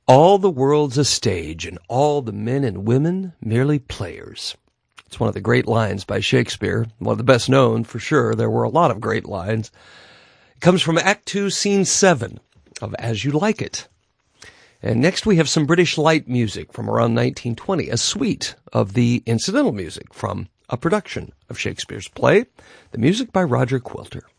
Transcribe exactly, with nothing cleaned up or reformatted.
All the world's a stage, and all the men and women merely players. It's one of the great lines by Shakespeare, one of the best known for sure. There were a lot of great lines. It comes from Act two, Scene seven of As You Like It. And next we have some British light music from around nineteen twenty, a suite of the incidental music from a production of Shakespeare's play, the music by Roger Quilter.